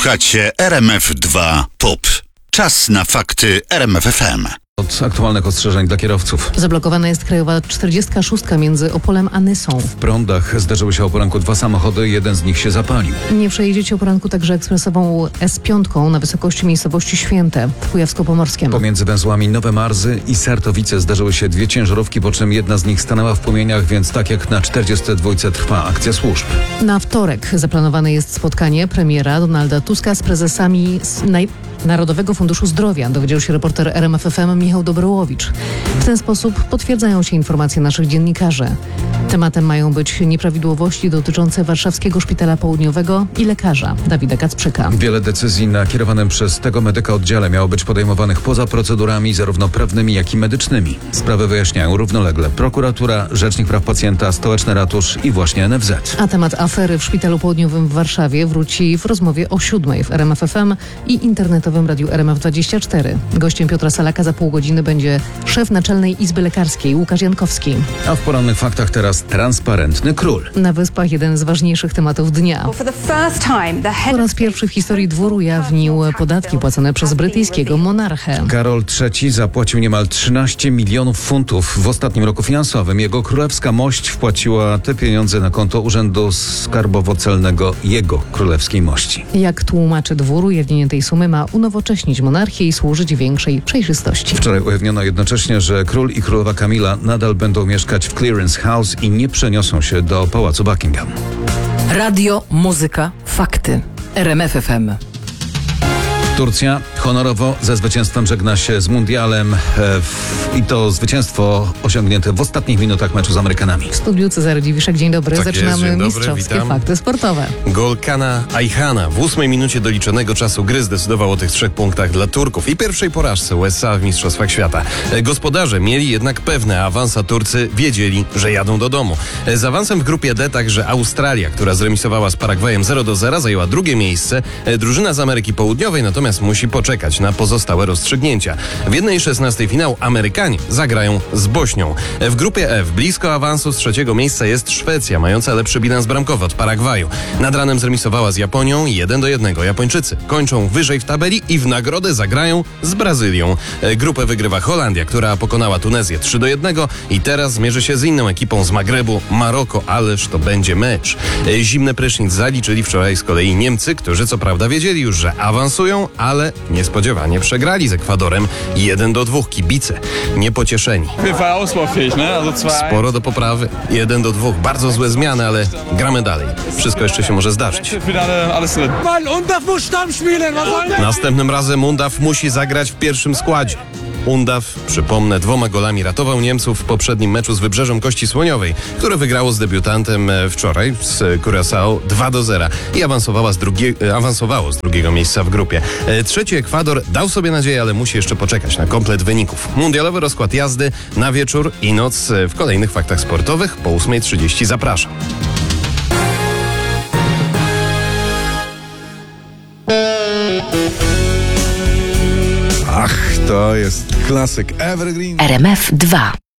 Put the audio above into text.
Słuchacie RMF2 POP. Czas na fakty RMF FM. Od aktualnych ostrzeżeń dla kierowców. Zablokowana jest krajowa 46 między Opolem a Nysą. W Prądach zdarzyły się o poranku 2 samochody, jeden z nich się zapalił. Nie przejedziecie o poranku także ekspresową S5 na wysokości miejscowości Święte w Kujawsko-Pomorskiem. Pomiędzy węzłami Nowe Marzy i Sartowice zdarzyły się 2 ciężarówki, po czym jedna z nich stanęła w płomieniach, więc tak jak na 42 trwa akcja służb. Na wtorek zaplanowane jest spotkanie premiera Donalda Tuska z prezesami Narodowego Funduszu Zdrowia, dowiedział się reporter RMF FM Michał Dobrołowicz. W ten sposób potwierdzają się informacje naszych dziennikarzy. Tematem mają być nieprawidłowości dotyczące Warszawskiego Szpitala Południowego i lekarza Dawida Kacprzyka. Wiele decyzji na kierowanym przez tego medyka oddziale miało być podejmowanych poza procedurami zarówno prawnymi, jak i medycznymi. Sprawę wyjaśniają równolegle prokuratura, Rzecznik Praw Pacjenta, Stołeczny Ratusz i właśnie NFZ. A temat afery w Szpitalu Południowym w Warszawie wróci w rozmowie o 7 w RMF FM i internetowym radiu RMF24. Gościem Piotra Salaka za pół godziny będzie szef Naczelnej Izby Lekarskiej Łukasz Jankowski. A w porannych faktach teraz transparentny król. Na Wyspach jeden z ważniejszych tematów dnia. Po raz pierwszy w historii dwór ujawnił podatki płacone przez brytyjskiego monarchę. Karol III zapłacił niemal 13 milionów funtów w ostatnim roku finansowym. Jego królewska mość wpłaciła te pieniądze na konto Urzędu Skarbowo-Celnego jego królewskiej mości. Jak tłumaczy dwór, ujawnienie tej sumy ma unowocześnić monarchię i służyć większej przejrzystości. Wczoraj ujawniono jednocześnie, że król i królowa Kamila nadal będą mieszkać w Clearance House i nie przeniosą się do Pałacu Buckingham. Radio, muzyka, fakty. RMF FM. Turcja honorowo ze zwycięstwem żegna się z mundialem i to zwycięstwo osiągnięte w ostatnich minutach meczu z Amerykanami. W studiu Cezary Dziwiszek, dzień dobry. Tak Zaczynamy jest, dzień dobry, mistrzowskie witam. fakty sportowe. Gol Kana Ayhana w 8 minucie doliczonego czasu gry zdecydował o tych 3 punktach dla Turków i pierwszej porażce USA w Mistrzostwach Świata. Gospodarze mieli jednak pewne awans, a Turcy wiedzieli, że jadą do domu. Z awansem w grupie D także Australia, która zremisowała z Paragwajem 0-0, zajęła drugie miejsce. Drużyna z Ameryki Południowej natomiast musi poczekać na pozostałe rozstrzygnięcia. W 1/16 finału Amerykanie zagrają z Bośnią. W grupie F blisko awansu z 3. miejsca jest Szwecja, mająca lepszy bilans bramkowy od Paragwaju. Nad ranem zremisowała z Japonią 1-1. Japończycy kończą wyżej w tabeli i w nagrodę zagrają z Brazylią. Grupę wygrywa Holandia, która pokonała Tunezję 3-1 i teraz zmierzy się z inną ekipą z Magrebu, Maroko, ależ to będzie mecz. Zimny prysznic zaliczyli wczoraj z kolei Niemcy, którzy co prawda wiedzieli już, że awansują, ale niespodziewanie przegrali z Ekwadorem 1-2. Kibice niepocieszeni. Sporo do poprawy. 1-2. Bardzo złe zmiany, ale gramy dalej. Wszystko jeszcze się może zdarzyć. Następnym razem Undaw musi zagrać w pierwszym składzie. Undaw, przypomnę, 2 golami ratował Niemców w poprzednim meczu z Wybrzeżem Kości Słoniowej, które wygrało z debiutantem wczoraj z Curaçao 2-0 i awansowało z drugiego miejsca w grupie. Trzeci Ekwador dał sobie nadzieję, ale musi jeszcze poczekać na komplet wyników. Mundialowy rozkład jazdy na wieczór i noc w kolejnych faktach sportowych po 8:30 zapraszam. Ach, to jest klasyk Evergreen. RMF 2.